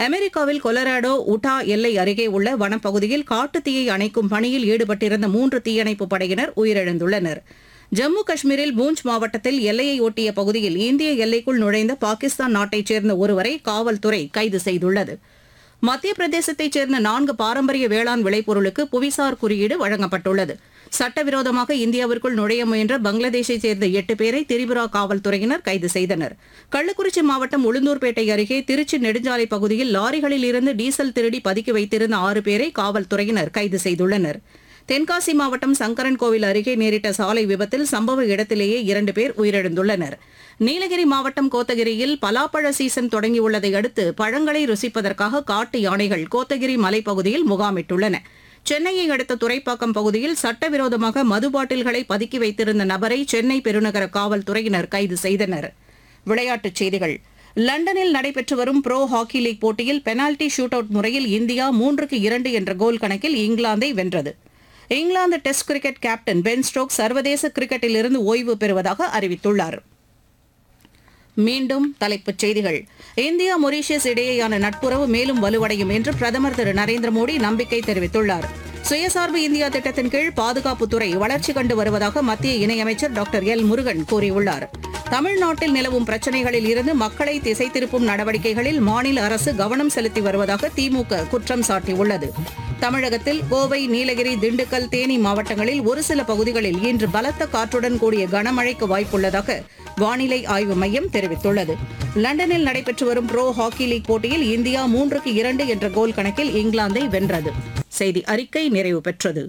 அமெரிக்காவில் கொலராடோ உட்டா எல்லை அருகே உள்ள வனப்பகுதியில் காட்டுத்தீயை அணைக்கும் பணியில் ஈடுபட்டிருந்த 3 தீயணைப்புப் படையினர் உயிரிழந்துள்ளனர். ஜம்மு காஷ்மீரில் பூஞ்ச் மாவட்டத்தில் எல்லையை ஒட்டிய பகுதியில் இந்திய எல்லைக்குள் நுழைந்த பாகிஸ்தான் நாட்டைச் சேர்ந்த ஒருவரை காவல்துறை கைது செய்துள்ளது. மத்திய பிரதேசத்தைச் சேர்ந்த 4 பாரம்பரிய வேளாண் விளைபொருளுக்கு புவிசார் குறியீடு வழங்கப்பட்டுள்ளது. சட்டவிரோதமாக இந்தியாவிற்குள் நுழைய முயன்ற பங்களாதேஷைச் சேர்ந்த 8 பேரை திரிபுரா காவல்துறையினர் கைது செய்தனர். கள்ளக்குறிச்சி மாவட்டம் உளுந்தூர்பேட்டை அருகே திருச்சி நெடுஞ்சாலை பகுதியில் லாரிகளில் இருந்து டீசல் திருடி பதுக்கி வைத்திருந்த 6 பேரை காவல்துறையினர் கைது செய்துள்ளனர். தென்காசி மாவட்டம் சங்கரன்கோவில் அருகே நேரிட்ட சாலை விபத்தில் சம்பவ இடத்திலேயே 2 பேர் உயிரிழந்துள்ளனர். நீலகிரி மாவட்டம் கோத்தகிரியில் பலாப்பழ சீசன் தொடங்கியுள்ளதை அடுத்து பழங்களை ருசிப்பதற்காக காட்டு யானைகள் கோத்தகிரி மலைப்பகுதியில் முகாமிட்டுள்ளன. சென்னையை அடுத்த துறைப்பாக்கம் பகுதியில் சட்டவிரோதமாக மது பாட்டில்களை பதுக்கி வைத்திருந்த நபரை சென்னை பெருநகர காவல்துறையினர் கைது செய்தனர். விளையாட்டுச் செய்திகள். லண்டனில் நடைபெற்று வரும் ப்ரோ ஹாக்கி லீக் போட்டியில் பெனால்டி ஷூட் அவுட் முறையில் இந்தியா 3-2 என்ற கோல் கணக்கில் இங்கிலாந்தை வென்றது. England test cricket captain Ben Stokes சர்வதேச கிரிக்கெட்டிலிருந்து ஓய்வு பெறுவதாக அறிவித்துள்ளார். மீண்டும் தலைப்புச் செய்திகள். இந்தியா மொரீஷியஸ் இடையேயான நட்புறவு மேலும் வலுவடையும் என்று பிரதமர் திரு நரேந்திர மோடி நம்பிக்கை தெரிவித்துள்ளார். சுயசார்பு இந்தியா திட்டத்தின் கீழ் பாதுகாப்புத்துறை வளர்ச்சி கண்டு வருவதாக மத்திய இணையமைச்சர் டாக்டர் எல் முருகன் கூறியுள்ளார். தமிழ்நாட்டில் நிலவும் பிரச்சினைகளில் இருந்து மக்களை திசை திருப்பும் நடவடிக்கைகளில் மாநில அரசு கவனம் செலுத்தி வருவதாக திமுக குற்றம் சாட்டியுள்ளது. தமிழகத்தில் கோவை, நீலகிரி, திண்டுக்கல், தேனி மாவட்டங்களில் ஒரு சில பகுதிகளில் இன்று பலத்த காற்றுடன் கூடிய கனமழைக்கு வாய்ப்புள்ளதாக வானிலை ஆய்வு மையம் தெரிவித்துள்ளது. லண்டனில் நடைபெற்று வரும் ப்ரோ ஹாக்கி லீக் போட்டியில் இந்தியா 3-2 என்ற கோல் கணக்கில் இங்கிலாந்தை வென்றது. செய்தி அறிக்கை நிறைவு பெற்றது.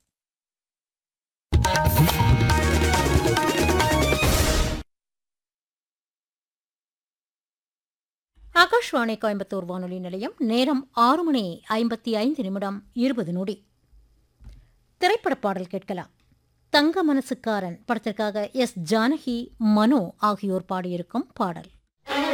ஆகாஷ்வாணி கோயம்புத்தூர் வானொலி நிலையம். நேரம் 6:55 திரைப்பட பாடல் கேட்கலாம். தங்க மனசுக்காரன் படத்திற்காக எஸ். ஜானகி, மனோ ஆகியோர் பாடியிருக்கும் பாடல்.